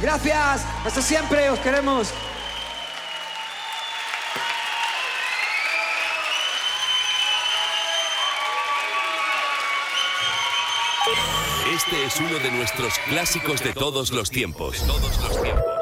Gracias, hasta siempre, os queremos. Este es uno de nuestros clásicos de todos los tiempos.